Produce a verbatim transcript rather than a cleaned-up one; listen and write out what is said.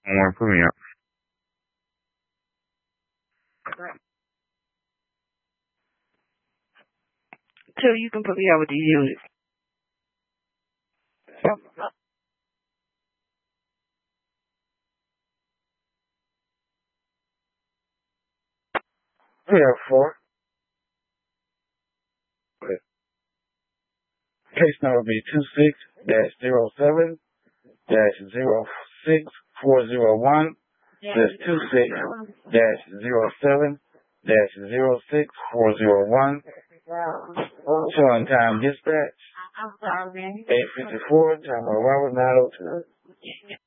One, put me up. So you can put me out with these units. Yeah, four. Okay. Case number be two six dash zero seven dash zero six four zero one. That's two six dash zero seven dash zero six four zero one. Showing time dispatch. eight fifty four, time arrival nine oh two.